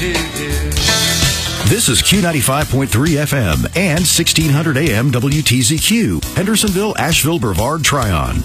This is Q95.3 FM and 1600 AM WTZQ, Hendersonville, Asheville, Brevard, Tryon.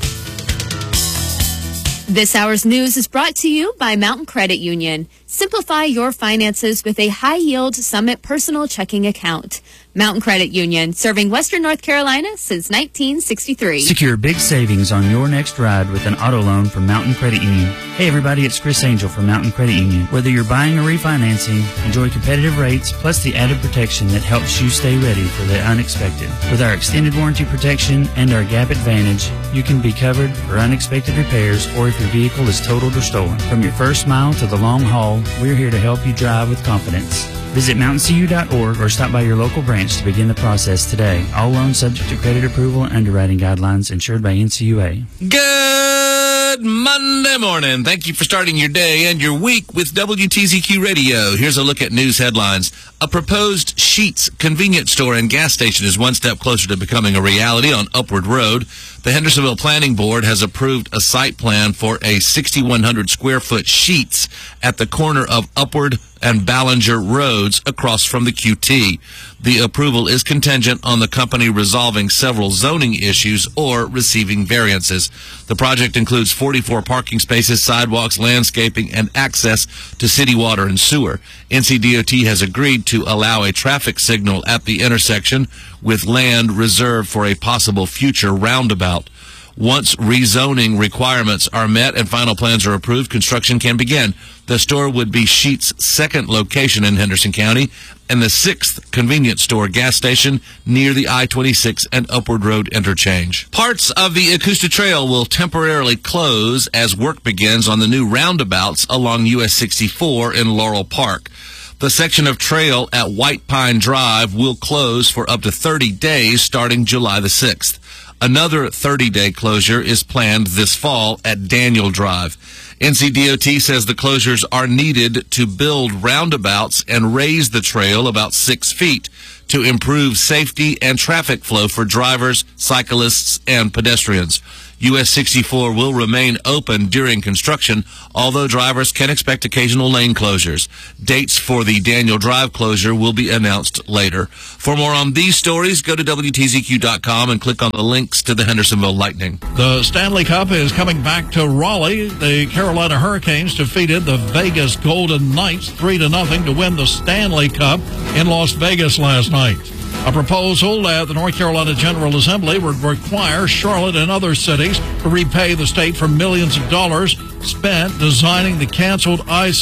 This hour's news is brought to you by Mountain Credit Union. Simplify your finances with a high-yield Summit personal checking account. Mountain Credit Union, serving Western North Carolina since 1963. Secure big savings on your next ride with an auto loan from Mountain Credit Union. Hey everybody, it's Chris Angel from Mountain Credit Union. Whether you're buying or refinancing, enjoy competitive rates plus the added protection that helps you stay ready for the unexpected. With our extended warranty protection and our Gap Advantage, you can be covered for unexpected repairs or if your vehicle is totaled or stolen. From your first mile to the long haul, we're here to help you drive with confidence. Visit mountaincu.org or stop by your local branch to begin the process today. All loans subject to credit approval and underwriting guidelines, insured by NCUA. Good Monday morning. Thank you for starting your day and your week with WTZQ Radio. Here's a look at news headlines. A proposed Sheetz convenience store and gas station is one step closer to becoming a reality on Upward Road. The Hendersonville Planning Board has approved a site plan for a 6,100 square foot Sheetz at the corner of Upward and Ballinger Roads across from the QT. The approval is contingent on the company resolving several zoning issues or receiving variances. The project includes 44 parking spaces, sidewalks, landscaping, and access to city water and sewer. NCDOT has agreed to allow a traffic signal at the intersection with land reserved for a possible future roundabout. Once rezoning requirements are met and final plans are approved, construction can begin. The store would be Sheetz' second location in Henderson County and the sixth convenience store gas station near the I-26 and Upward Road interchange. Parts of the Augusta Trail will temporarily close as work begins on the new roundabouts along US 64 in Laurel Park. The section of trail at White Pine Drive will close for up to 30 days starting July the 6th. Another 30-day closure is planned this fall at Daniel Drive. NCDOT says the closures are needed to build roundabouts and raise the trail about 6 feet to improve safety and traffic flow for drivers, cyclists, and pedestrians. US 64 will remain open during construction, although drivers can expect occasional lane closures. Dates for the Daniel Drive closure will be announced later. For more on these stories, go to WTZQ.com and click on the links to the Hendersonville Lightning. The Stanley Cup is coming back to Raleigh. The Carolina Hurricanes defeated the Vegas Golden Knights 3-0 to win the Stanley Cup in Las Vegas last night. A proposal at the North Carolina General Assembly would require Charlotte and other cities to repay the state for millions of dollars spent designing the canceled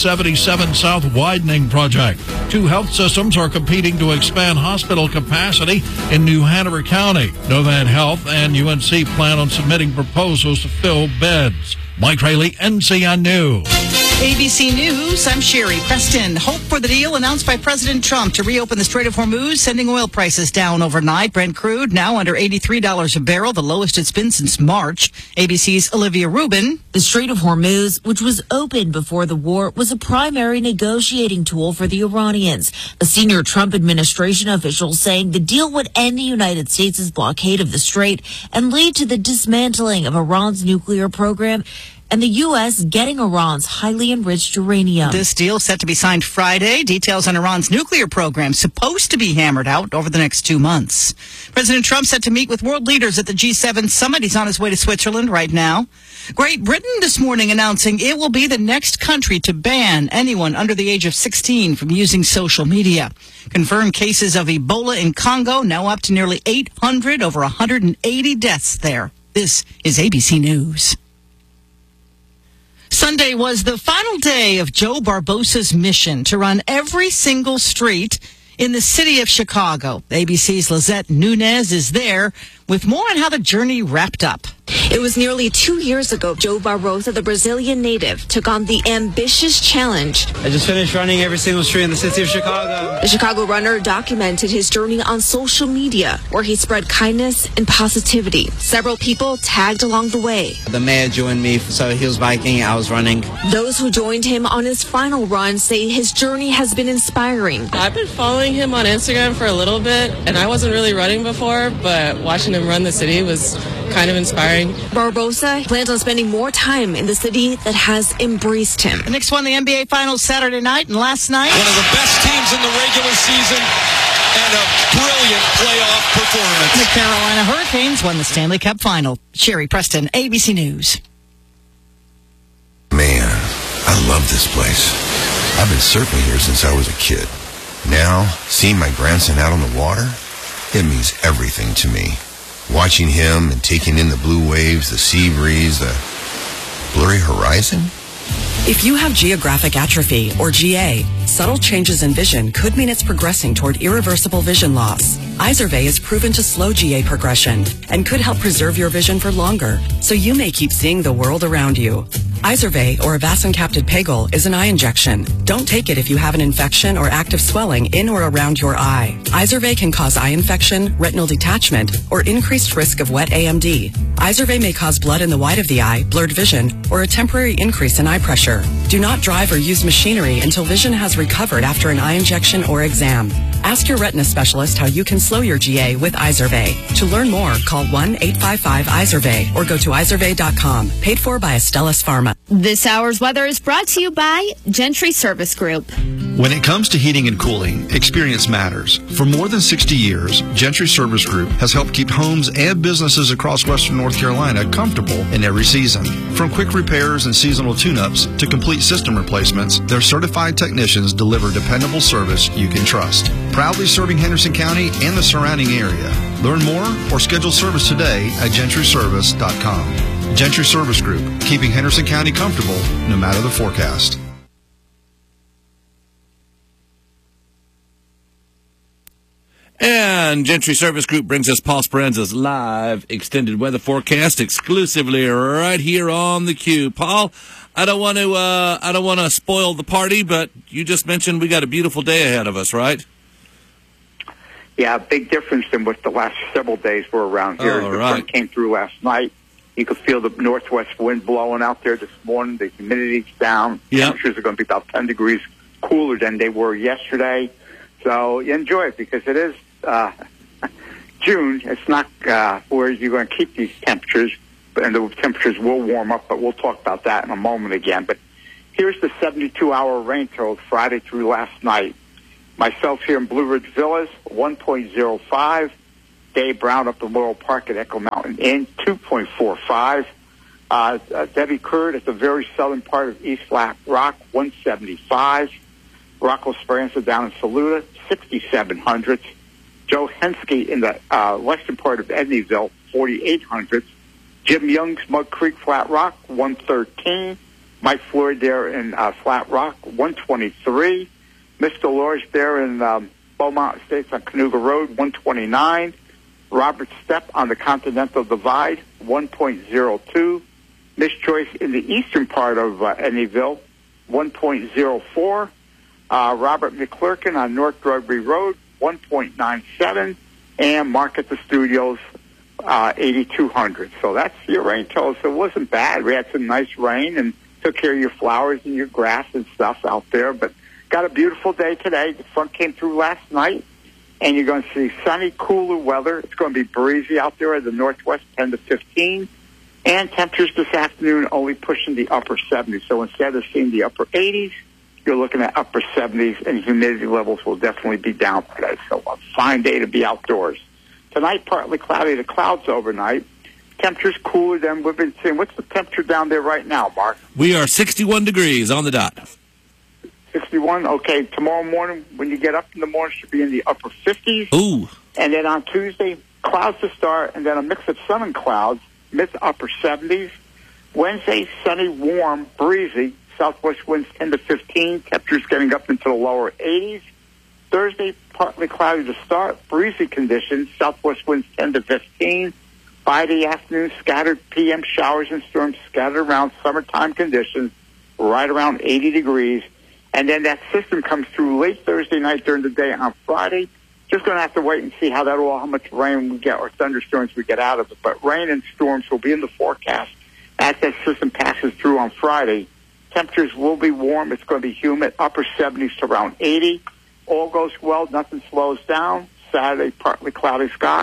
I-77 South widening project. Two health systems are competing to expand hospital capacity in New Hanover County. Novad Health and UNC plan on submitting proposals to fill beds. Mike Rayleigh, NCN News. ABC News, I'm Sherry Preston. Hope for the deal announced by President Trump to reopen the Strait of Hormuz, sending oil prices down overnight. Brent crude now under $83 a barrel, the lowest it's been since March. ABC's Olivia Rubin. The Strait of Hormuz, which was open before the war, was a primary negotiating tool for the Iranians. A senior Trump administration official saying the deal would end the United States' blockade of the strait and lead to the dismantling of Iran's nuclear program and the U.S. getting Iran's highly enriched uranium. This deal set to be signed Friday. Details on Iran's nuclear program supposed to be hammered out over the next 2 months. President Trump set to meet with world leaders at the G7 summit. He's on his way to Switzerland right now. Great Britain this morning announcing it will be the next country to ban anyone under the age of 16 from using social media. Confirmed cases of Ebola in Congo now up to nearly 800, over 180 deaths there. This is ABC News. Sunday was the final day of Joe Barbosa's mission to run every single street in the city of Chicago. ABC's Lizette Nunez is there with more on how the journey wrapped up. It was nearly 2 years ago, Joe Barbosa, the Brazilian native, took on the ambitious challenge. I just finished running every single street in the city of Chicago. The Chicago runner documented his journey on social media, where he spread kindness and positivity. Several people tagged along the way. The mayor joined me, so he was biking, I was running. Those who joined him on his final run say his journey has been inspiring. I've been following him on Instagram for a little bit, and I wasn't really running before, but watching around and run the city was kind of inspiring. Barbosa plans on spending more time in the city that has embraced him. The Knicks won the NBA Finals Saturday night, and last night, one of the best teams in the regular season and a brilliant playoff performance. The Carolina Hurricanes won the Stanley Cup Final. Sherry Preston, ABC News. Man, I love this place. I've been surfing here since I was a kid. Now, seeing my grandson out on the water, it means everything to me. Watching him and taking in the blue waves, the sea breeze, the blurry horizon. If you have geographic atrophy, or GA, subtle changes in vision could mean it's progressing toward irreversible vision loss. Izervay is proven to slow GA progression and could help preserve your vision for longer, so you may keep seeing the world around you. Izervay, or avacincaptad pegol, is an eye injection. Don't take it if you have an infection or active swelling in or around your eye. Izervay can cause eye infection, retinal detachment, or increased risk of wet AMD. Izervay may cause blood in the white of the eye, blurred vision, or a temporary increase in eye pressure. Do not drive or use machinery until vision has recovered after an eye injection or exam. Ask your retina specialist how you can slow your GA with Izervay. To learn more, call 1-855-IZERVAY or go to izervay.com. Paid for by Astellas Pharma. This hour's weather is brought to you by Gentry Service Group. When it comes to heating and cooling, experience matters. For more than 60 years, Gentry Service Group has helped keep homes and businesses across Western North Carolina comfortable in every season. From quick repairs and seasonal tune-ups to complete system replacements, their certified technicians deliver dependable service you can trust. Proudly serving Henderson County and the surrounding area. Learn more or schedule service today at gentryservice.com. Gentry Service Group, keeping Henderson County comfortable no matter the forecast. And Gentry Service Group brings us Paul Speranza's live extended weather forecast exclusively right here on the Q. Paul, I don't want to spoil the party, but you just mentioned we got a beautiful day ahead of us, right? Yeah, big difference than what the last several days were around here. Oh, the right. sun came through last night. You could feel the northwest wind blowing out there this morning. The humidity's down. Yep. Temperatures are going to be about 10 degrees cooler than they were yesterday. So you enjoy it because it is June. It's not where you're going to keep these temperatures, and the temperatures will warm up, but we'll talk about that in a moment again. But here's the 72-hour rain total Friday through last night. Myself here in Blue Ridge Villas, 1.05. Dave Brown up in Laurel Park at Echo Mountain Inn, 2.45. Debbie Curd at the very southern part of East Flat Rock, 175. Rocco Speranza down in Saluda, 6,700. Joe Henske in the western part of Edneyville, 4,800. Jim Young's Mud Creek Flat Rock, 113. Mike Floyd there in Flat Rock, 123. Mr. Lorge there in Beaumont Estates on Canoga Road, 129. Robert Stepp on the Continental Divide, 1.02. Miss Joyce in the eastern part of Edneyville, 1.04. Robert McClurkin on North Drugby Road, 1.97. And Mark at the Studios, 8,200. So that's your rain total. So it wasn't bad. We had some nice rain and took care of your flowers and your grass and stuff out there. But got a beautiful day today. The front came through last night. And you're going to see sunny, cooler weather. It's going to be breezy out there in the northwest, 10 to 15. And temperatures this afternoon only pushing the upper 70s. So instead of seeing the upper 80s, you're looking at upper 70s, and humidity levels will definitely be down today. So a fine day to be outdoors. Tonight, partly cloudy. The clouds overnight. Temperatures cooler than we've been seeing. What's the temperature down there right now, Mark? We are 61 degrees on the dot. 61. Okay, tomorrow morning, when you get up in the morning, should be in the upper 50s. Ooh. And then on Tuesday, clouds to start, and then a mix of sun and clouds, mid to upper 70s. Wednesday, sunny, warm, breezy. Southwest winds 10 to 15. Temperatures getting up into the lower 80s. Thursday, partly cloudy to start, breezy conditions. Southwest winds 10 to 15. Friday afternoon, scattered PM showers and storms scattered around summertime conditions, right around 80 degrees. And then that system comes through late Thursday night during the day on Friday. Just going to have to wait and see how much rain we get or thunderstorms we get out of it. But rain and storms will be in the forecast as that system passes through on Friday. Temperatures will be warm. It's going to be humid, upper 70s to around 80. All goes well. Nothing slows down. Saturday, partly cloudy skies.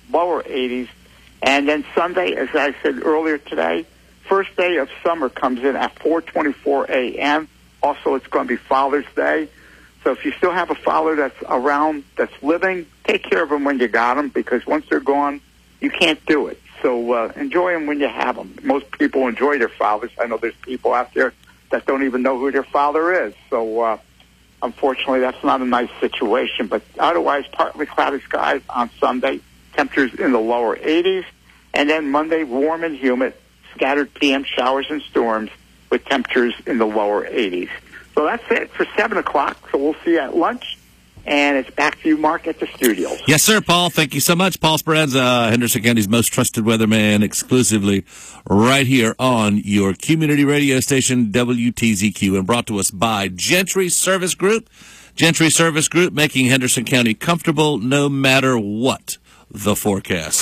lower 80s. And then Sunday, as I said earlier today, first day of summer comes in at 4:24 a.m. Also, it's going to be Father's Day. So if you still have a father that's around, that's living, take care of them when you got them, because once they're gone, you can't do it. So enjoy them when you have them. Most people enjoy their fathers. I know there's people out there that don't even know who their father is. So unfortunately, that's not a nice situation. But otherwise, partly cloudy skies on Sunday, temperatures in the lower 80s. And then Monday, warm and humid, scattered PM showers and storms with temperatures in the lower 80s. So that's it for 7 o'clock. So we'll see you at lunch. And it's back to you, Mark, at the studios. Yes, sir, Paul. Thank you so much. Paul Speranza, Henderson County's most trusted weatherman, exclusively right here on your community radio station, WTZQ, and brought to us by Gentry Service Group. Gentry Service Group, making Henderson County comfortable no matter what the forecast.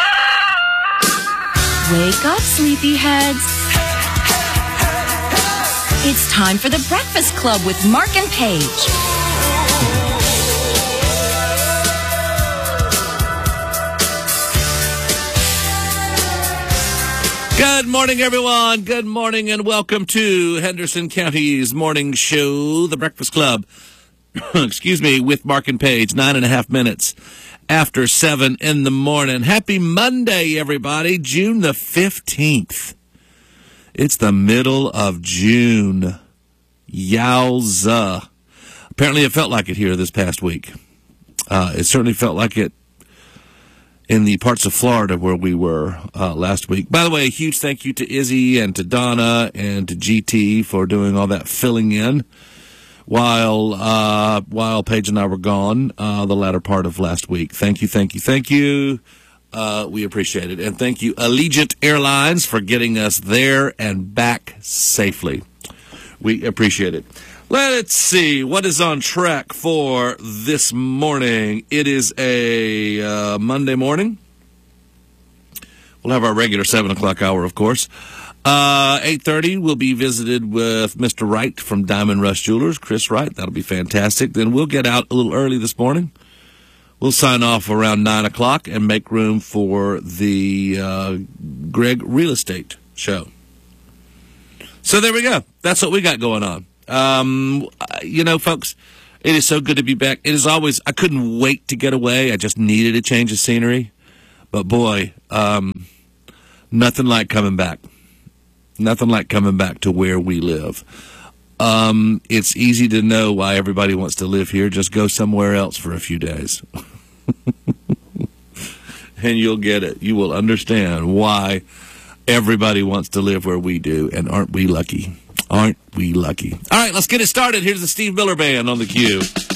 Wake up, sleepyheads. It's time for the Breakfast Club with Mark and Paige. Good morning, everyone. Good morning, and welcome to Henderson County's morning show, The Breakfast Club. Excuse me, with Mark and Paige, 9.5 minutes after 7 in the morning. Happy Monday, everybody. June the 15th. It's the middle of June. Yowza. Apparently it felt like it here this past week. It certainly felt like it in the parts of Florida where we were last week. By the way, a huge thank you to Izzy and to Donna and to GT for doing all that filling in while Paige and I were gone the latter part of last week. Thank you, thank you, thank you. We appreciate it. And thank you, Allegiant Airlines, for getting us there and back safely. We appreciate it. Let's see what is on track for this morning. It is a Monday morning. We'll have our regular 7 o'clock hour, of course. 8:30, we'll be visited with Mr. Wright from Diamond Rush Jewelers, Chris Wright. That'll be fantastic. Then we'll get out a little early this morning. We'll sign off around 9 o'clock and make room for the Greg Real Estate Show. So there we go. That's what we got going on. Folks, it is so good to be back. It is always, I couldn't wait to get away. I just needed a change of scenery. But boy, nothing like coming back. Nothing like coming back to where we live. It's easy to know why everybody wants to live here. Just go somewhere else for a few days. And you'll get it. You will understand why everybody wants to live where we do. And aren't we lucky? Aren't we lucky? All right, let's get it started. Here's the Steve Miller Band on the cue.